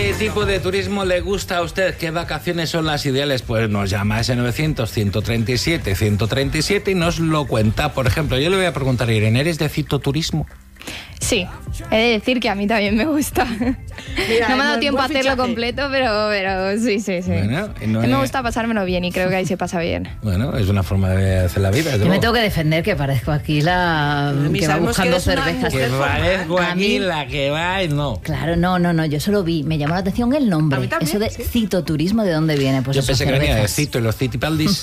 ¿Qué tipo de turismo le gusta a usted? ¿Qué vacaciones son las ideales? Pues nos llama a ese 900-137-137 y nos lo cuenta. Por ejemplo, yo le voy a preguntar a Irene, ¿eres de cicloturismo? Sí, he de decir que a mí también me gusta. Mira, no me ha dado tiempo a hacerlo fichaje. completo, pero sí. Bueno, no me gusta pasármelo bien y creo que ahí se pasa bien. Bueno, es una forma de hacer la vida. Yo me tengo que defender, que parezco aquí la que va buscando cervezas. Que parezco A mí- aquí la que va y no. Claro, no, yo solo vi, me llamó la atención el A mí nombre. también, Eso de sí. citoturismo, ¿de dónde viene? Pues Yo eso, pensé que venía de cervezas. Cito y los Citipaldis.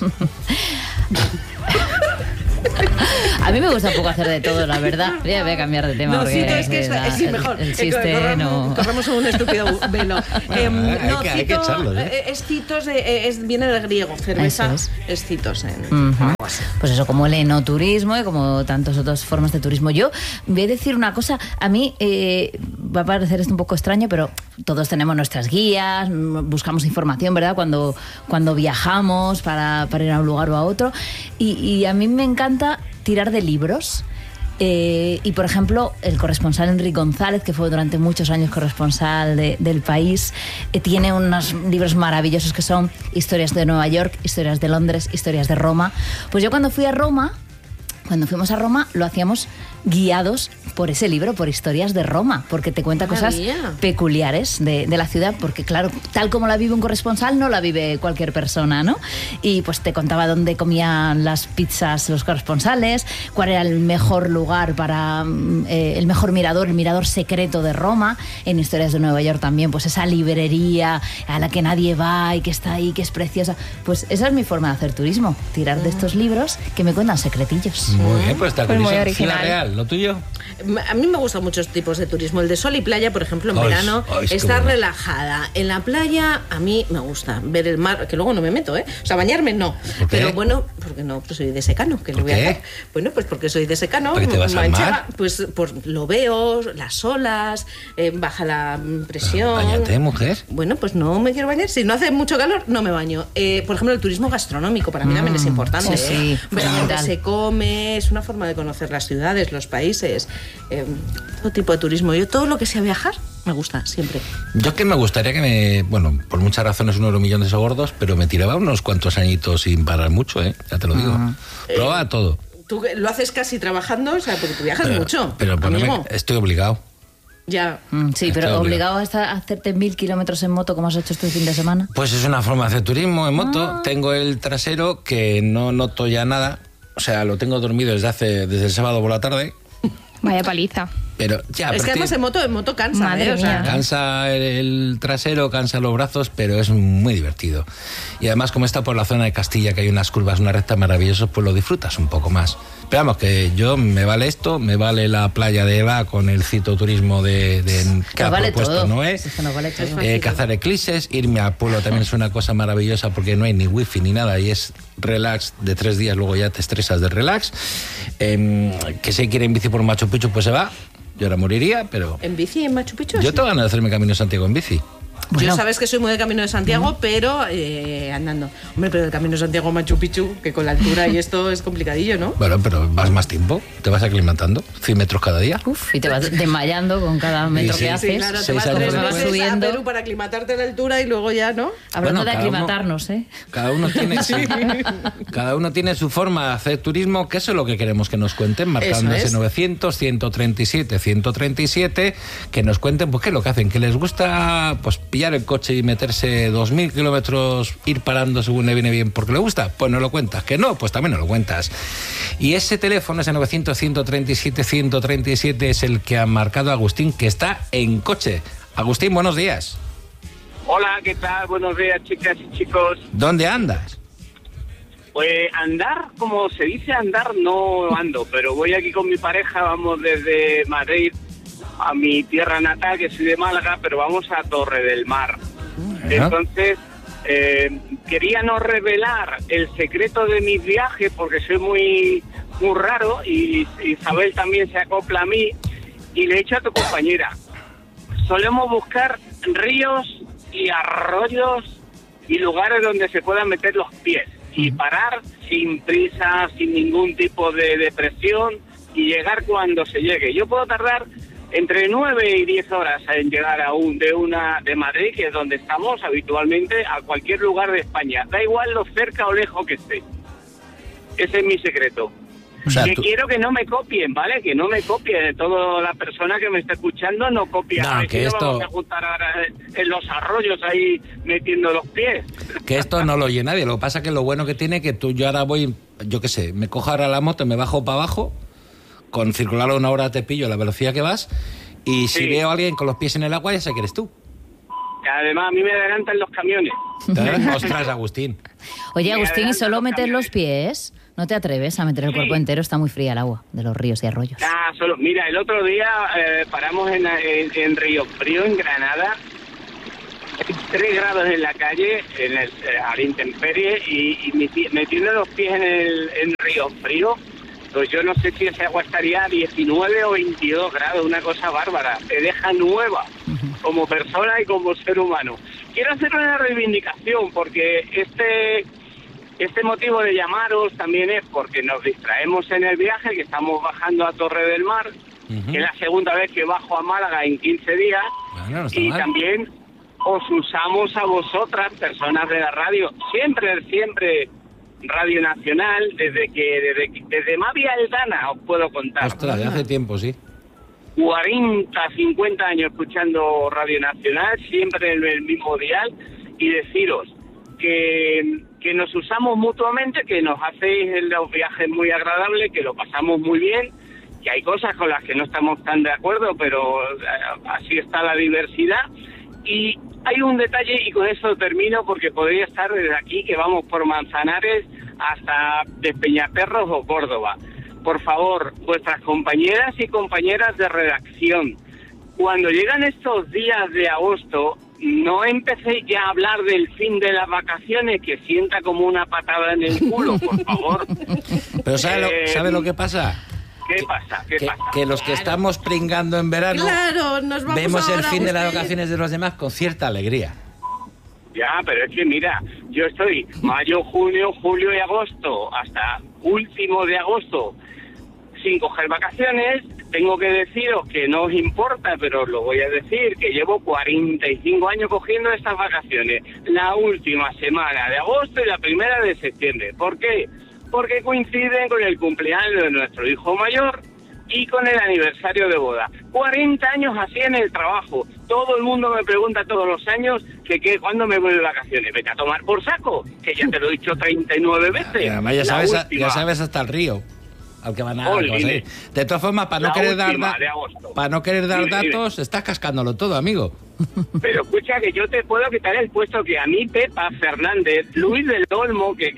A mí me gusta un poco hacer de todo, la verdad. Voy a cambiar de tema. No, porque Cito, es que es sí, mejor. El chiste no... Corremos un estúpido velo. No, hay que Cito, echarlo, es citos, viene del griego. Cerveza Eso es citos. Ujú. Pues eso, como el enoturismo y como tantas otras formas de turismo. Yo voy a decir una cosa, a mí va a parecer esto un poco extraño, pero todos tenemos nuestras guías, buscamos información, ¿verdad? Cuando viajamos para ir a un lugar o a otro. Y a mí me encanta tirar de libros. Y por ejemplo, el corresponsal Enrique González, que fue durante muchos años corresponsal del país, tiene unos libros maravillosos que son historias de Nueva York, historias de Londres, historias de Roma. Pues yo cuando fuimos a Roma, lo hacíamos guiados por ese libro, por historias de Roma, porque te cuenta cosas peculiares de la ciudad, porque claro, tal como la vive un corresponsal, no la vive cualquier persona, ¿no? Y pues te contaba dónde comían las pizzas los corresponsales, cuál era el mejor lugar para el mejor mirador, el mirador secreto de Roma. En Historias de Nueva York también, pues esa librería a la que nadie va y que está ahí, que es preciosa. Pues esa es mi forma de hacer turismo, tirar de estos libros que me cuentan secretillos. Muy bien, pues está Pues muy curioso. original. Ciudad Real, ¿lo tuyo? A mí me gustan muchos tipos de turismo. El de sol y playa, por ejemplo, en Ay, verano, ay, qué estar bueno. relajada. En la playa, a mí me gusta ver el mar, que luego no me meto, ¿eh? O sea, bañarme no. ¿Por qué? Pero bueno, porque no, pues soy de secano. ¿Qué le ¿Por voy a qué? hacer? Bueno, pues porque soy de secano. ¿Para qué te vas al manchega, mar? Pues lo veo, las olas, baja la presión. Báñate, mujer. Bueno, pues no me quiero bañar. Si no hace mucho calor, no me baño. Por ejemplo, el turismo gastronómico para mí también es importante. sí, Ver dónde fundamental. se come, es una forma de conocer las ciudades, los países, todo tipo de turismo. Yo todo lo que sea viajar, me gusta, siempre. Yo que me gustaría que bueno, por muchas razones uno de los millones de gordos, pero me tiraba unos cuantos añitos sin parar mucho, ya te lo digo. Probaba todo. Tú lo haces casi trabajando, o sea, porque tú viajas mucho, Pero amigo. estoy obligado. Ya. Sí, pero Estoy obligado a hacerte 1000 kilómetros en moto como has hecho este fin de semana. Pues es una forma de hacer turismo en moto. Tengo el trasero que no noto ya nada. O sea, lo tengo dormido desde el sábado por la tarde. Vaya paliza. Pero ya, Es que además en moto cansa, Madre o sea, mía. cansa el trasero, cansa los brazos, pero es muy divertido. Y además, como está por la zona de Castilla, que hay unas curvas, una recta maravillosas, pues lo disfrutas un poco más. Pero vamos, que me vale esto, me vale la playa de Eva con el citoturismo que ha Nos vale propuesto todo. Noé. Es que nos vale todo. Cazar eclipses, irme al pueblo también es una cosa maravillosa porque no hay ni wifi ni nada y es relax de 3 días, luego ya te estresas de relax. Que se quiere en bici por Machu Picchu, pues se va. Yo ahora moriría, pero en bici en Machu Picchu. yo sí. tengo ganas de hacerme Camino de Santiago en bici. Bueno. Yo sabes que soy muy de Camino de Santiago, pero andando. Hombre, pero el Camino de Santiago a Machu Picchu, que con la altura y esto es complicadillo, ¿no? Bueno, pero vas más tiempo, te vas aclimatando, 100 metros cada día. Uf, y te vas desmayando con cada metro sí, que sí, haces. Sí, claro, te 6 vas años 3 después. meses a subiendo. Perú para aclimatarte a la altura y luego ya, ¿no? Hablando Bueno, de cada uno- aclimatarnos, ¿eh? Cada uno tiene su forma de hacer turismo, que eso es lo que queremos que nos cuenten, marcando Eso es. ese 900, 137, 137, que nos cuenten pues qué es lo que hacen, que les gusta pues pillar el coche y meterse 2000 kilómetros, ir parando según le viene bien porque le gusta, pues no lo cuentas, que no, pues también no lo cuentas. Y ese teléfono, ese 900, 137, 137 es el que ha marcado Agustín, que está en coche. Agustín, buenos días. Hola, ¿qué tal? Buenos días, chicas y chicos. ¿Dónde andas? Pues andar, como se dice andar, no ando, pero voy aquí con mi pareja, vamos desde Madrid a mi tierra natal, que soy de Málaga, pero vamos a Torre del Mar. Entonces, quería no revelar el secreto de mis viajes, porque soy muy raro, y Isabel también se acopla a mí, y le he dicho a tu compañera, solemos buscar ríos y arroyos y lugares donde se puedan meter los pies y parar sin prisa, sin ningún tipo de presión y llegar cuando se llegue. Yo puedo tardar entre 9 y 10 horas en llegar de Madrid, que es donde estamos habitualmente, a cualquier lugar de España. Da igual lo cerca o lejos que esté. Ese es mi secreto. O sea, quiero que no me copien, ¿vale? Que no me copien. Toda la persona que me está escuchando no copia. No, A ver que si nos esto- vamos a juntar ahora en los arroyos ahí metiendo los pies. Que esto no lo oye nadie. Lo que pasa que lo bueno que tiene que yo ahora voy, yo qué sé, me cojo ahora la moto, me bajo para abajo, con circular a 1 hora te pillo a la velocidad que vas, y si Sí. veo a alguien con los pies en el agua, ya sé que eres tú. Que además a mí me adelantan los camiones. Ostras, Agustín. Oye, Me Agustín, ¿y adelantan solo los meter los camiones. pies? ¿No te atreves a meter el Sí. cuerpo entero? Está muy fría el agua de los ríos y arroyos. Mira, el otro día paramos en Río Frío, en Granada. 3 grados en la calle, a la intemperie, y metiendo los pies en Río Frío, pues yo no sé si esa agua estaría a 19 o 22 grados, una cosa bárbara. Te deja nueva como persona y como ser humano. Quiero hacer una reivindicación, porque este motivo de llamaros también es porque nos distraemos en el viaje, que estamos bajando a Torre del Mar, que es la segunda vez que bajo a Málaga en 15 días, Bueno, no está y mal. también os usamos a vosotras, personas de la radio, siempre Radio Nacional, desde Mavia Aldana os puedo contar. Ostras, de hace tiempo, sí. 40, 50 años escuchando Radio Nacional, siempre en el mismo dial, y deciros que nos usamos mutuamente, que nos hacéis los viajes muy agradables, que lo pasamos muy bien, que hay cosas con las que no estamos tan de acuerdo, pero así está la diversidad. Y hay un detalle, y con eso termino, porque podría estar desde aquí, que vamos por Manzanares hasta Despeñaperros o Córdoba. Por favor, vuestras compañeras y compañeras de redacción, cuando llegan estos días de agosto, no empecéis ya a hablar del fin de las vacaciones, que sienta como una patada en el culo, por favor. Pero ¿sabe lo que pasa? ¿Qué pasa? Que los que estamos pringando en verano Claro, nos vamos vemos el ahora, fin de las Agustín. vacaciones de los demás con cierta alegría. Ya, pero es que mira, yo estoy mayo, junio, julio y agosto, hasta último de agosto, sin coger vacaciones. Tengo que deciros que no os importa, pero os lo voy a decir, que llevo 45 años cogiendo estas vacaciones. La última semana de agosto y la primera de septiembre. ¿Por qué? Porque coinciden con el cumpleaños de nuestro hijo mayor y con el aniversario de boda. 40 años así en el trabajo. Todo el mundo me pregunta todos los años que cuándo me voy de vacaciones. Vete a tomar por saco, que ya te lo he dicho 39 veces. Y además ya sabes hasta el río al que van a Olvide. ir. De todas formas, para La no querer última de agosto. dar Dime, dime. datos, estás cascándolo todo, amigo. Pero escucha, que yo te puedo quitar el puesto que a mí, Pepa Fernández, Luis del Olmo, que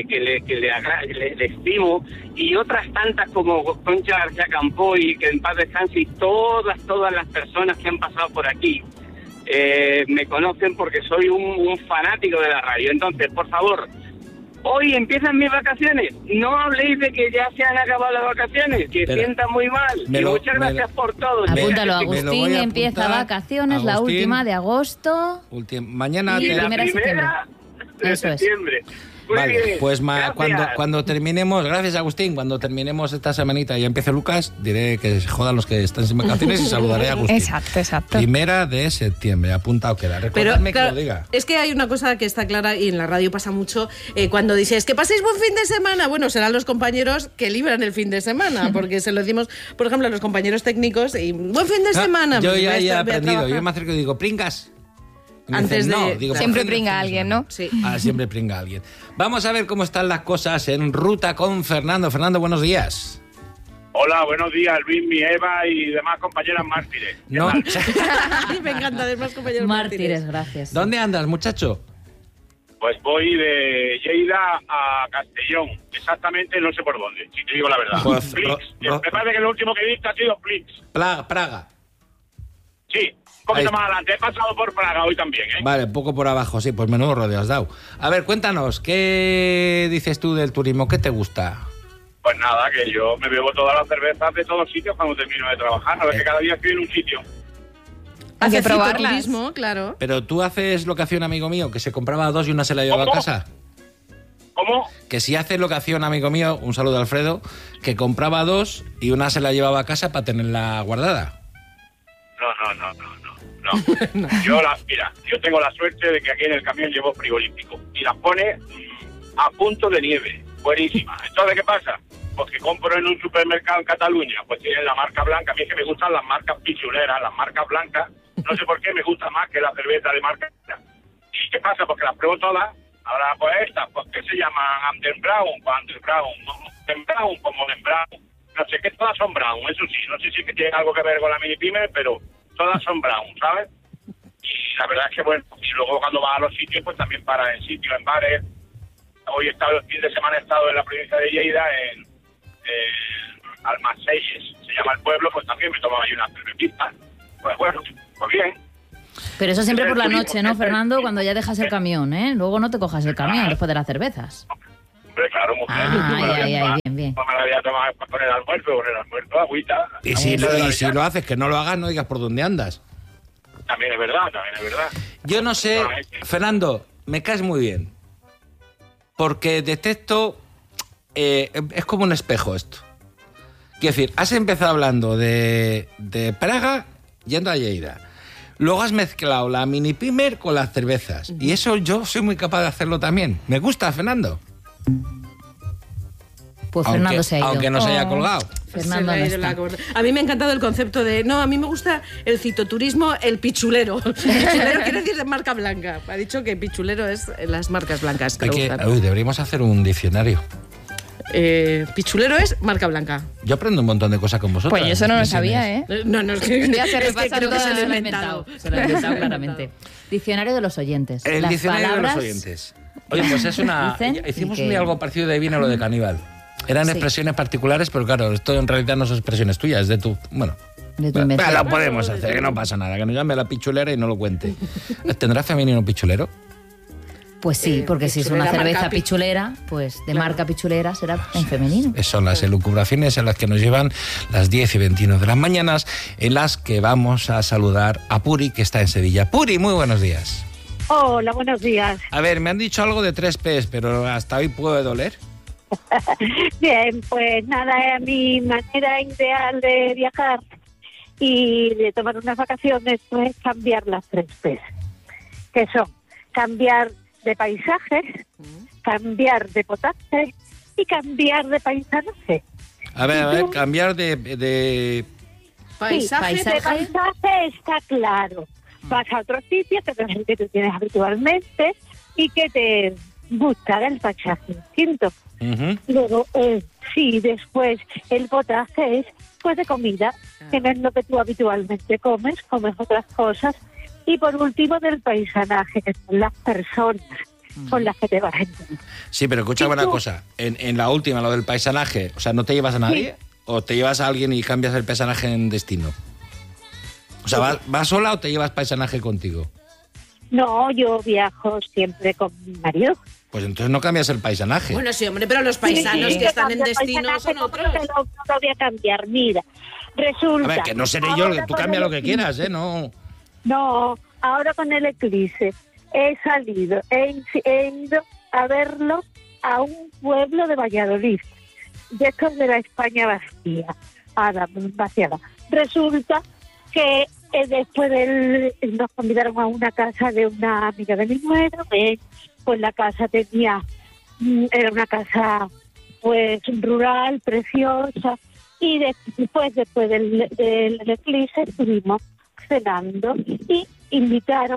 le estimo, y otras tantas como Concha García Campoy, que en paz descanse, y todas las personas que han pasado por aquí, me conocen porque soy un fanático de la radio. Entonces, por favor, hoy empiezan mis vacaciones. No habléis de que ya se han acabado las vacaciones, que Pero sienta muy mal. Y muchas gracias por todo. Apúntalo, me lo voy Agustín, a empieza apuntar. vacaciones, la Agustín. última de agosto. Mañana Y Y la primera de primera de Eso es. septiembre. Muy Vale, bien. pues Gracias. cuando terminemos, gracias Agustín, cuando terminemos esta semanita y empiece Lucas, diré que se jodan los que están sin vacaciones y saludaré a Agustín. Exacto. 1 de septiembre, apuntado queda. Pero Recordadme claro, que lo diga. es que hay una cosa que está clara y en la radio pasa mucho, cuando dices que paséis buen fin de semana, bueno, serán los compañeros que libran el fin de semana, porque se lo decimos, por ejemplo, a los compañeros técnicos, y buen fin de semana. Yo pues, ya voy a he estar- voy a aprendido, trabajar. yo me acerco y digo, pringas. Y me Antes dicen, de- no, digo, Siempre por fin de pringa fin de alguien, semana. ¿no? Sí. Siempre pringa alguien. Vamos a ver cómo están las cosas en ruta con Fernando. Fernando, buenos días. Hola, buenos días, Luis, mi Eva y demás compañeras mártires. ¿Qué No, tal? Ay, me encanta, además, compañeros Mártires, gracias. ¿Dónde andas, muchacho? Pues voy de Lleida a Castellón, exactamente no sé por dónde, si te digo la verdad. Pues, Flix. Me parece que lo último que he visto ha sido Flix. Praga. Sí, un poquito Ahí más adelante. He pasado por Praga hoy también, ¿eh? Vale, un poco por abajo, sí, pues menudo rodeo has dado. A ver, cuéntanos, ¿qué dices tú del turismo? ¿Qué te gusta? Pues nada, que yo me bebo todas las cervezas de todos sitios cuando termino de trabajar. No es que cada día estoy en un sitio. Hay que Hace probarlas. cicloturismo, claro. Pero tú haces lo que hacía un amigo mío, que se compraba 2 y una se la llevaba a ¿Cómo? casa. ¿Cómo? Que si haces lo que hacía un amigo mío, un saludo a Alfredo, que compraba 2 y una se la llevaba a casa para tenerla guardada. Yo tengo la suerte de que aquí en el camión llevo frigorífico y las pone a punto de nieve, buenísima. Entonces, ¿qué pasa? Pues que compro en un supermercado en Cataluña, pues tienen la marca blanca. A mí es que me gustan las marcas pichuleras, las marcas blancas. No sé por qué me gusta más que la cerveza de marca. ¿Y qué pasa? Porque las pruebo todas. Ahora, pues estas, pues que se llaman Underbrown, como Brown. No sé qué, todas son brown, eso sí. No sé si que tiene algo que ver con la mini pyme, pero todas son brown, ¿sabes? Y la verdad es que, bueno, y luego cuando vas a los sitios, pues también para en sitios, en bares. Hoy el fin de semana he estado en la provincia de Lleida, en Almacelles, se llama el pueblo, pues también me tomaba ahí una cervecita. Pues bueno, pues bien. Pero eso siempre por la noche, ¿no, Fernando? Cuando ya dejas el camión, ¿eh? Luego no te cojas el camión después de las cervezas. Hombre, claro, mujer. Bien. No me la había tomado con el almuerzo, agüita. Y si lo haces, que no lo hagas, no digas por dónde andas. También es verdad. Yo no sé, Fernando, me caes muy bien. Porque detecto... es como un espejo esto. Quiero decir, has empezado hablando de Praga yendo a Lleida. Luego has mezclado la mini pimer con las cervezas. Y eso yo soy muy capaz de hacerlo también. Me gusta, Fernando. Pues Fernando se ha ido. Aunque no se haya colgado. Fernando no está. A mí me ha encantado el concepto de... No, a mí me gusta el citoturismo, el pichulero. Pichulero quiere decir de marca blanca. Ha dicho que pichulero es las marcas blancas. Deberíamos hacer un diccionario. Pichulero es marca blanca. Yo aprendo un montón de cosas con vosotros. Pues yo eso no lo sabía, ¿eh? No, es que, ya se es que creo que se lo he inventado. inventado. Se lo he inventado claramente. Diccionario de los oyentes. El Las diccionario palabras... de los oyentes. Oye, pues es una... Hicimos que... un día algo parecido, de ahí viene lo de caníbal. Eran expresiones particulares, pero claro, esto en realidad no son expresiones tuyas, de tu... Bueno, de tu invención. lo podemos hacer, que no pasa nada, que nos llame la pichulera y no lo cuente. ¿Tendrá femenino pichulero? Pues sí, porque si es una cerveza pichulera, pues de marca pichulera será en femenino. Son las elucubraciones en las que nos llevan las 10 y 21 de las mañanas, en las que vamos a saludar a Puri, que está en Sevilla. Puri, muy buenos días. Hola, buenos días. A ver, me han dicho algo de 3 P's, pero hasta hoy puede doler. Bien, pues nada, es mi manera ideal de viajar y de tomar unas vacaciones, pues cambiar las 3 P's, que son cambiar de paisajes, cambiar de potaje y cambiar de paisanaje. A ver, cambiar de... Paisaje. Sí, de paisaje está claro. Vas a otro sitio que es el que tú tienes habitualmente y que te gusta del paisaje distinto. Luego, después el potaje es pues de comida, que no es lo que tú habitualmente comes otras cosas. Y por último, del paisanaje, que son las personas con las que te vas a encontrar. Sí, pero escúchame una cosa. En la última, lo del paisanaje, o sea, ¿no te llevas a nadie? Sí. ¿O te llevas a alguien y cambias el paisanaje en destino? O sea, ¿vas sola o te llevas paisanaje contigo? No, yo viajo siempre con mi marido. Pues entonces no cambias el paisanaje. Bueno, sí, hombre, pero los paisanos que están en destino son otros. No lo voy a cambiar, mira. Resulta... A ver, que no seré yo, tú cambia lo que quieras, ¿eh? No, ahora con el eclipse he ido a verlo a un pueblo de Valladolid, de estos de la España vaciada. Resulta que después nos convidaron a una casa de una amiga de mi nuera, pues la casa era una casa pues rural, preciosa, y después del eclipse estuvimos cenando y invitaron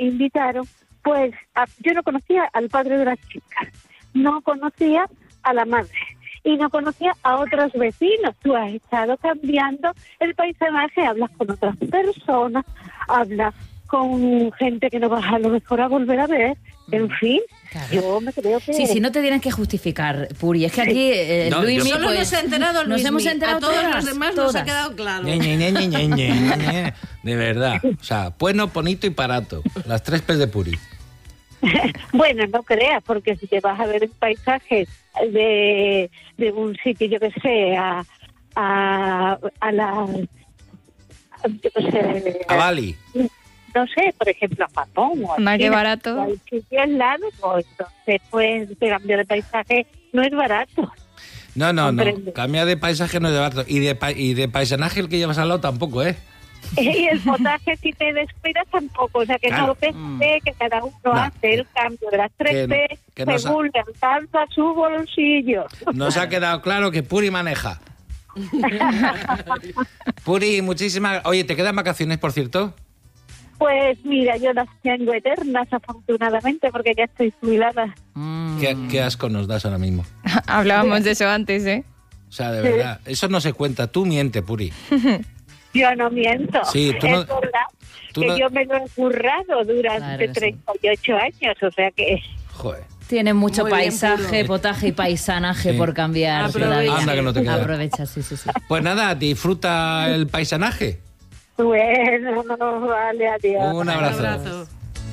pues yo no conocía al padre de la chica, no conocía a la madre y no conocía a otros vecinos. Tú has estado cambiando el paisanaje, hablas con otras personas, hablas con gente que no vas a lo mejor a volver a ver, en fin. Claro. Yo me creo que... Sí, no te tienes que justificar, Puri. Es que aquí Luismi... Solo pues, nos ha enterado Luismi. Nos hemos enterado a todos todas, los demás todas. Nos ha quedado claro. De verdad. O sea, bueno, bonito y barato. Las 3 P's de Puri. Bueno, no creas, porque si te vas a ver el paisaje de un sitio, yo que sé, a Bali. No sé, por ejemplo, a Japón. Más que barato. Al lado, pues, entonces, pues, cambiar de paisaje no es barato. No. Cambia de paisaje no es de barato. Y de paisanaje el que llevas al lado tampoco, ¿eh? Y el potaje, si te descuidas, tampoco. O sea, que Claro. no pensé que cada uno No, hace el cambio de las tres P que no según le alcanza su bolsillo. Nos ha quedado claro que Puri maneja. Puri, muchísimas... Oye, ¿te quedan vacaciones, por cierto? Pues mira, yo las tengo eternas, afortunadamente, porque ya estoy jubilada. ¿Qué asco nos das ahora mismo? Hablábamos de eso antes, ¿eh? O sea, de verdad, eso no se cuenta. Tú miente, Puri. Yo no miento. Sí, tú no- es verdad tú que no- yo me lo he currado durante Claro, sí. 38 años, o sea que... Joder. Tiene mucho Muy bien, paisaje, puro. potaje y paisanaje Sí. por cambiar Aprovecha. todavía. Anda que no te queda. Aprovecha, sí. Pues nada, disfruta el paisanaje. Bueno, vale, adiós. Un Un abrazo. abrazo.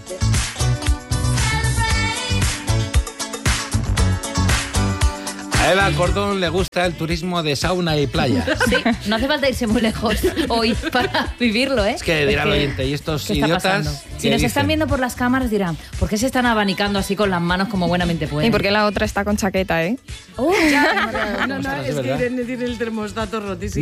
A Eva Cordón le gusta el turismo de sauna y playa. Sí, no hace falta irse muy lejos hoy para vivirlo, ¿eh? Es que dirá el Es que- oyente, ¿y estos ¿qué está idiotas pasando? qué Si nos dicen? están viendo por las cámaras dirán, ¿por qué se están abanicando así con las manos como buenamente pueden? Y porque la otra está con chaqueta, ¿eh? Oh, No, Ostras, es es que verdad. Irene tiene el termostato rotísimo.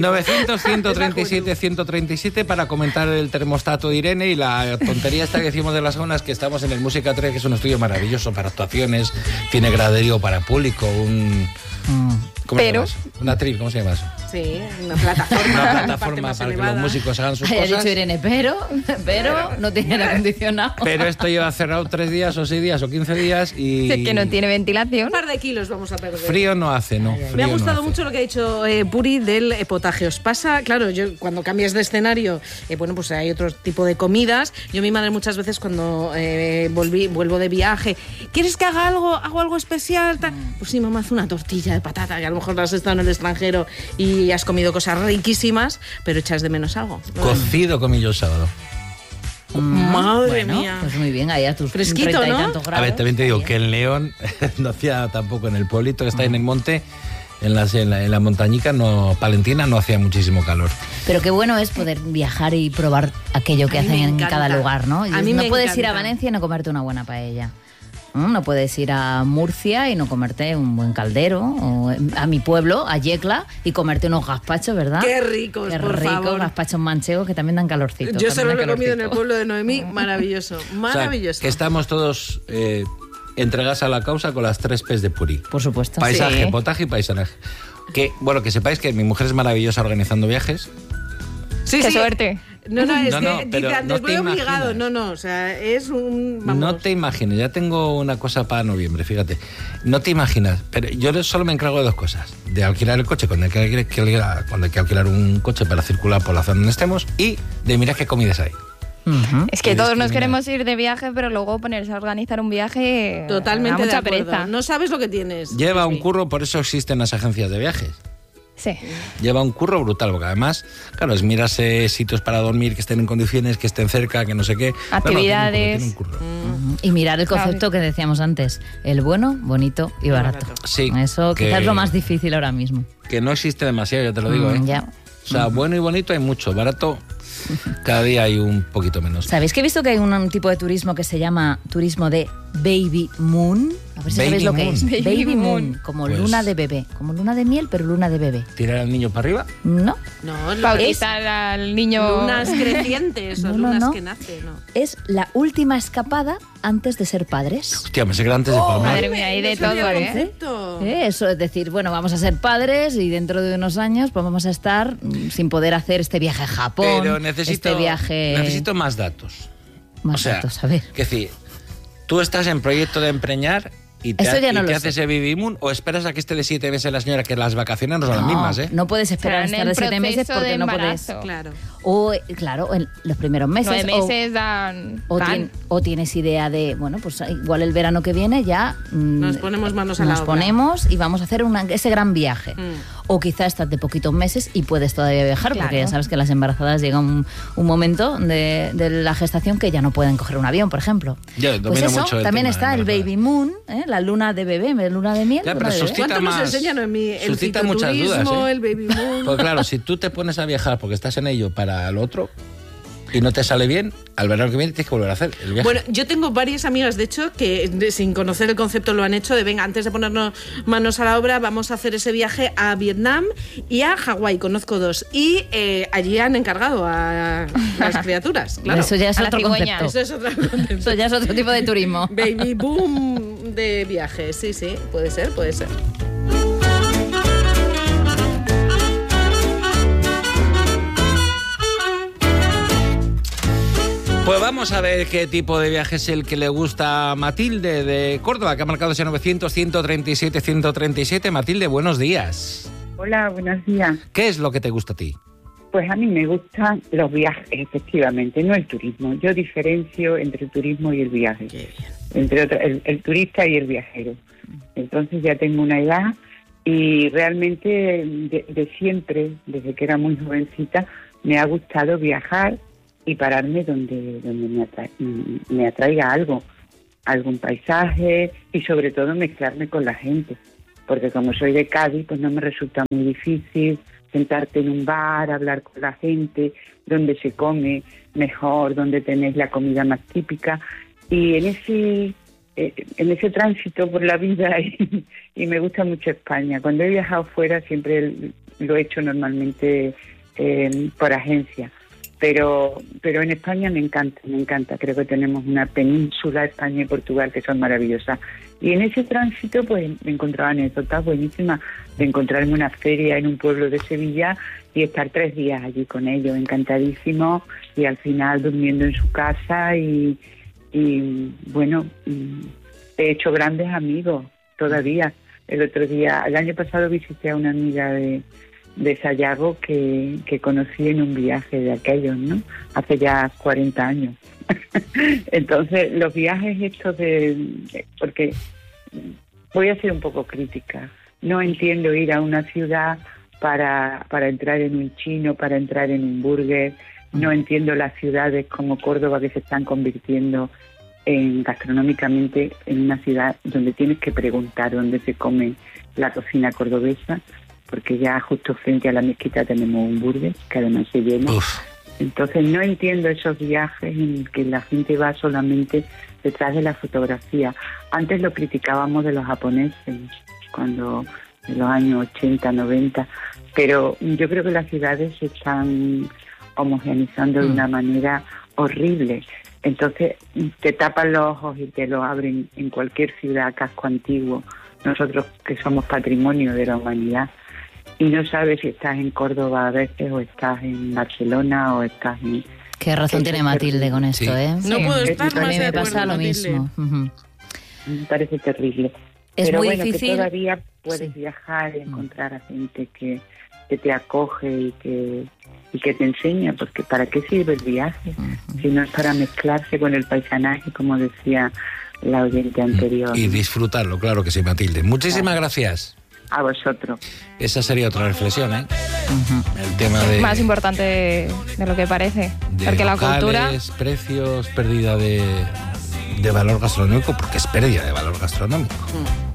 900-137-137 para comentar el termostato de Irene y la tontería esta que decimos de las saunas, que estamos en el Música 3, que es un estudio maravilloso para actuaciones, tiene graderío para público, ¿cómo se Pero- llama eso? Un atril, ¿cómo se llama eso? Sí, una plataforma. Una parte plataforma más para que elevada. los músicos hagan sus haya cosas. dicho Irene, pero no tiene aire acondicionado. Pero esto lleva cerrado 3 días o 6 días o 15 días y... Es que no tiene ventilación. Un par de kilos vamos a perder. Frío no hace, ¿no? Me ha Frío no gustado hace. mucho lo que ha dicho Puri del potaje. ¿Os pasa? Claro, yo cuando cambias de escenario, bueno, pues hay otro tipo de comidas. Yo mi madre muchas veces cuando vuelvo de viaje, ¿quieres que haga algo? ¿Hago algo especial? Tal? Pues sí, mamá, haz una tortilla de patata, que a lo mejor has estado en el extranjero y has comido cosas riquísimas, pero echas de menos algo. Cocido comí yo el sábado. Madre Bueno, mía. pues muy bien, ahí a tus Fresquito, 30 y ¿no? tantos grados. A ver, también te digo Está que bien. en León no hacía tampoco, en el pueblito que está en el monte, en la montañica, Palentina, no hacía muchísimo calor. Pero qué bueno es poder viajar y probar aquello que A mí hacen me en encanta. cada lugar, ¿no? A mí no me puedes ir a encanta. Valencia y no comerte una buena paella. No puedes ir a Murcia y no comerte un buen caldero, o a mi pueblo, a Yecla, y comerte unos gazpachos, ¿verdad? Qué ricos, Qué por rico, favor. gazpachos manchegos que también dan calorcito. Yo también solo dan lo he comido en el calorcito. pueblo de Noemí, maravilloso, O sea, maravilloso. que estamos todos entregados a la causa con las 3 P's de Puri. Por supuesto. Paisaje, Sí. potaje y paisanaje. Que, bueno, que sepáis que mi mujer es maravillosa organizando viajes. Sí, Qué sí. suerte. No, es No, que no, dice pero antes no voy te obligado. imaginas. No, o sea, es un... Vamos. No te imagines, ya tengo una cosa para noviembre, fíjate. No te imaginas, pero yo solo me encargo de 2 cosas. De alquilar el coche cuando hay que alquilar un coche para circular por la zona donde estemos y de mirar qué comidas hay. Ujú. Es que Qué todos nos discriminante. queremos ir de viaje, pero luego ponerse a organizar un viaje Totalmente da mucha de acuerdo. pereza. No sabes lo que tienes. Lleva Sí. un curro, por eso existen las agencias de viajes. Sí. Lleva un curro brutal, porque además, claro, es mirarse sitios para dormir que estén en condiciones, que estén cerca, que no sé qué. Actividades. Tiene un curro. Ujú. Y mirar el concepto que decíamos antes, el bueno, bonito y barato. Sí, Eso que- quizás es lo más difícil ahora mismo. Que no existe demasiado, ya te lo digo, ¿eh? Ya. O sea, bueno y bonito hay mucho, barato cada día hay un poquito menos. ¿Sabéis que he visto que hay un tipo de turismo que se llama turismo de baby moon? A ver si Baby sabéis lo que moon. es. Baby Baby moon, moon. como Pues- luna de bebé, como luna de miel, pero luna de bebé. ¿Tirar al niño para arriba? No, No, Bautizar al niño. lunas crecientes o No, lunas no. que nacen, ¿no? es la última escapada antes de ser padres. Hostia, me sé que era antes de palmar. Madre mía, hay de No sabía todo, el ¿eh? concepto. Eso es decir, bueno, vamos a ser padres y dentro de unos años pues vamos a estar sin poder hacer este viaje a Japón, Pero necesito, este viaje... necesito más datos. Más o sea, datos, a ver. que decir, tú estás en proyecto de empreñar y te, Eso ya no y lo te sé. haces el baby moon o esperas a que esté de 7 meses la señora, que las vacaciones no son las mismas, ¿eh? No puedes esperar a Será estar en de el 7 meses proceso porque de no puedes. embarazo. Claro. O, claro, en los primeros meses. 9 meses dan. O tienes idea de, bueno, pues igual el verano que viene ya Nos ponemos manos a la nos obra. ponemos y vamos a hacer ese gran viaje. Mm. O quizá estás de poquitos meses y puedes todavía viajar, porque Claro. ya sabes que las embarazadas llega un momento de la gestación que ya no pueden coger un avión, por ejemplo. Yo Pues domino eso, mucho el también tema está de el embarazadas. baby moon, la luna de bebé, luna de miel. Ya, luna pero de bebé. suscita ¿Cuánto nos más- enseña Noemí? El suscita muchas dudas, fitoturismo, ¿eh? el baby moon. Pues claro, si tú te pones a viajar porque estás en ello para el otro, y no te sale bien, al verano que viene tienes que volver a hacer el viaje. Bueno, yo tengo varias amigas, de hecho, que sin conocer el concepto lo han hecho de, venga, antes de ponernos manos a la obra, vamos a hacer ese viaje a Vietnam y a Hawái, conozco 2. Y allí han encargado a las criaturas, claro. Eso ya es A la otro cigüeña. concepto. Eso es otro concepto. Eso ya es otro tipo de turismo. Baby boom de viajes, sí, puede ser. Pues vamos a ver qué tipo de viaje es el que le gusta a Matilde de Córdoba, que ha marcado ese 900-137-137. Matilde, buenos días. Hola, buenos días. ¿Qué es lo que te gusta a ti? Pues a mí me gustan los viajes, efectivamente, no el turismo. Yo diferencio entre el turismo y el viaje. Qué bien. Entre otros, el turista y el viajero. Entonces ya tengo una edad y realmente de siempre, desde que era muy jovencita, me ha gustado viajar y pararme donde me atraiga algo, algún paisaje y sobre todo mezclarme con la gente. Porque como soy de Cádiz, pues no me resulta muy difícil sentarte en un bar, hablar con la gente, donde se come mejor, donde tenéis la comida más típica. Y en ese tránsito por la vida, y me gusta mucho España. Cuando he viajado fuera siempre lo he hecho normalmente por agencia. Pero en España me encanta. Creo que tenemos una península, España y Portugal, que son maravillosas. Y en ese tránsito pues me encontraba anécdotas buenísimas de encontrarme una feria en un pueblo de Sevilla y estar 3 días allí con ellos, encantadísimos, y al final durmiendo en su casa y bueno, he hecho grandes amigos todavía. El año pasado visité a una amiga de Sayago que conocí en un viaje de aquellos, ¿no? Hace ya 40 años. Entonces, los viajes estos porque voy a ser un poco crítica. No entiendo ir a una ciudad para entrar en un chino, para entrar en un burger. No entiendo las ciudades como Córdoba que se están convirtiendo gastronómicamente en una ciudad donde tienes que preguntar dónde se come la cocina cordobesa, porque ya justo frente a la mezquita tenemos un burger que además se llena. Uf. Entonces no entiendo esos viajes en que la gente va solamente detrás de la fotografía. Antes lo criticábamos de los japoneses, cuando en los años 80, 90, pero yo creo que las ciudades se están homogeneizando de una manera horrible. Entonces te tapan los ojos y te lo abren en cualquier ciudad, casco antiguo, nosotros que somos patrimonio de la humanidad. Y no sabes si estás en Córdoba a veces, o estás en Barcelona, o estás en... Qué razón tiene Matilde con esto, Sí. ¿eh? No puedo estar A más mí de me acuerdo, pasa lo Matilde. mismo. Ujú. Me parece terrible. Es Pero muy bueno, difícil. que todavía puedes Sí. viajar y encontrar a gente que te acoge y que te enseña, porque ¿para qué sirve el viaje? Si no es para mezclarse con el paisanaje, como decía la oyente anterior. Y disfrutarlo, claro que sí, Matilde. Muchísimas gracias. A vosotros. Esa sería otra reflexión, ¿eh? El tema de... Más importante de lo que parece. de Porque la cultura... locales, precios, pérdida de valor gastronómico, porque es pérdida de valor gastronómico.